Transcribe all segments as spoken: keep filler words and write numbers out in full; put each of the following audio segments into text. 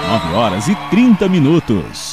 nove horas e trinta minutos.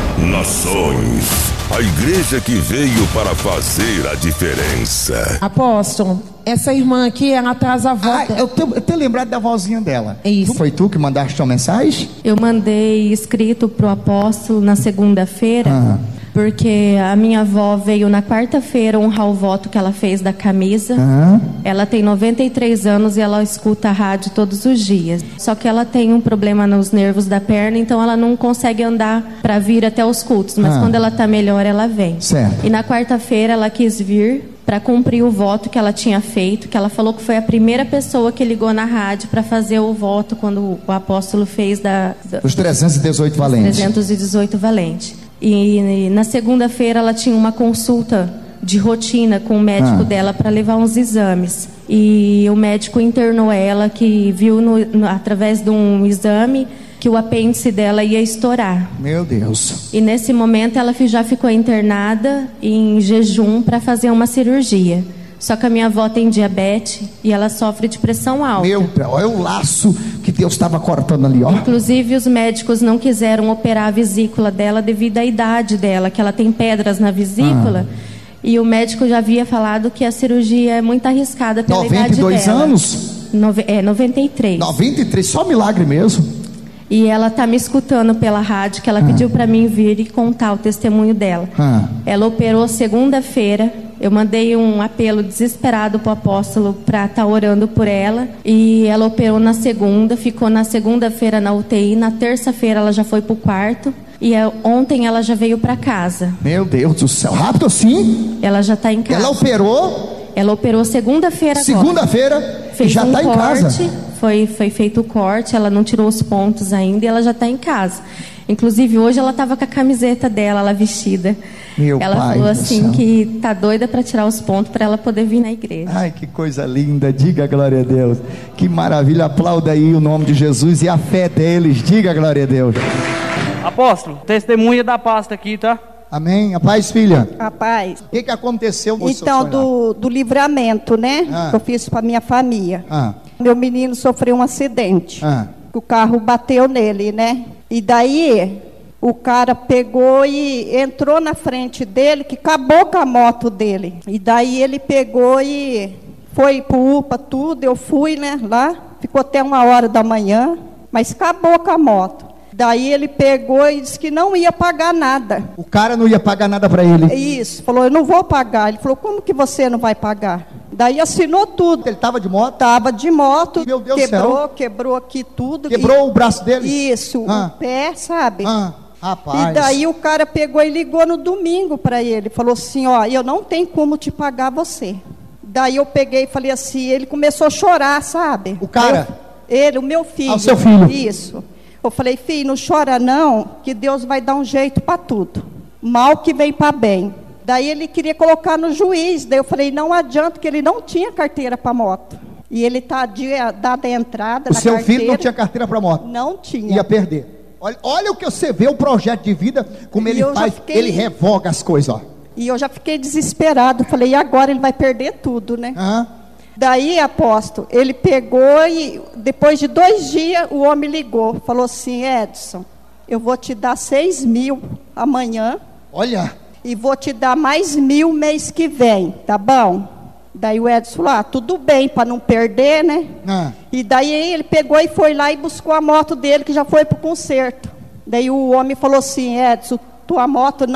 Nações, a igreja que veio para fazer a diferença. Apóstolo, essa irmã aqui, ela traz a avó. Ah, eu tenho, eu tenho lembrado da vozinha dela. É isso. Não foi tu que mandaste uma mensagem? Eu mandei escrito pro apóstolo na segunda-feira, Ah. porque a minha avó veio na quarta-feira honrar o voto que ela fez da camisa. Ah. Ela tem noventa e três anos e ela escuta a rádio todos os dias. Só que ela tem um problema nos nervos da perna, então ela não consegue andar para vir até os cultos. Mas Ah. quando ela tá melhor, ela vem. Certo. E na quarta-feira ela quis vir para cumprir o voto que ela tinha feito, que ela falou que foi a primeira pessoa que ligou na rádio para fazer o voto quando o apóstolo fez da, da Os trezentos e dezoito valentes. trezentos e dezoito valente. E, e na segunda-feira ela tinha uma consulta de rotina com o médico Ah. dela para levar uns exames. E o médico internou ela, que viu no, no, através de um exame que o apêndice dela ia estourar. Meu Deus. E nesse momento ela fi- já ficou internada em jejum para fazer uma cirurgia. Só que a minha avó tem diabetes e ela sofre de pressão alta. Meu Deus, olha o laço que Deus estava cortando ali, ó. Inclusive os médicos não quiseram operar a vesícula dela devido à idade dela, que ela tem pedras na vesícula. Ah. E o médico já havia falado que a cirurgia é muito arriscada pela noventa e idade dois dela. anos? Nove, é, noventa e três. noventa e três, só milagre mesmo. E ela tá me escutando pela rádio, que ela Ah. pediu para mim vir e contar o testemunho dela. Ah. Ela operou segunda-feira. Eu mandei um apelo desesperado pro apóstolo para estar orando por ela. E ela operou na segunda, ficou na segunda-feira na U T I. Na terça-feira ela já foi pro quarto. E é, ontem ela já veio para casa. Meu Deus do céu, rápido assim. Ela já tá em casa. Ela operou Ela operou segunda-feira agora. segunda-feira e Fez já um está em corte, casa. Foi, foi feito o corte, ela não tirou os pontos ainda e ela já está em casa. Inclusive hoje ela estava com a camiseta dela lá vestida. Meu ela pai falou do assim céu. que tá doida para tirar os pontos para ela poder vir na igreja. Ai, que coisa linda, diga glória a Deus. Que maravilha, aplauda aí o nome de Jesus e a fé deles, diga glória a Deus. Apóstolo, testemunha da pasta aqui, tá? Amém, a paz, filha. Rapaz, O que, que aconteceu no seu então sonho lá? do, do livramento, né? Ah. Que eu fiz para minha família. Ah. Meu menino sofreu um acidente. Ah. O carro bateu nele, né? E daí o cara pegou e entrou na frente dele, que acabou com a moto dele. E daí ele pegou e foi pro U P A, tudo. Eu fui, né, lá. Ficou até uma hora da manhã, mas acabou com a moto. Daí ele pegou e disse que não ia pagar nada. O cara não ia pagar nada para ele. Isso, falou, eu não vou pagar. Ele falou, como que você não vai pagar? Daí assinou tudo. Ele estava de moto? Tava de moto, Meu Deus do quebrou, céu. quebrou aqui tudo. Quebrou E- o braço dele? Isso, Ah. o pé, sabe? Ah, rapaz. E daí o cara pegou e ligou no domingo para ele. Falou assim, ó, eu não tenho como te pagar você. Daí eu peguei e falei assim, ele começou a chorar, sabe? O cara? Eu- ele, o meu filho. Ah, o seu filho. Isso. Eu falei, filho, não chora não, que Deus vai dar um jeito para tudo. Mal que vem para bem. Daí ele queria colocar no juiz. Daí eu falei, não adianta, que ele não tinha carteira para moto. E ele tá de, dada a entrada O na seu carteira. filho não tinha carteira para moto? Não tinha. Ia perder. Olha, olha o que você vê, o projeto de vida, como E ele eu já faz, fiquei- ele revoga as coisas, ó. E eu já fiquei desesperado. Falei, e agora ele vai perder tudo, né? Ah, Daí, apóstolo, ele pegou e depois de dois dias o homem ligou. Falou assim, Edson, eu vou te dar seis mil amanhã olha, e vou te dar mais mil mês que vem, tá bom? Daí o Edson falou, ah, tudo bem, para não perder, né? ah. E daí ele pegou e foi lá e buscou a moto dele, que já foi para o concerto. Daí o homem falou assim, Edson, tua moto não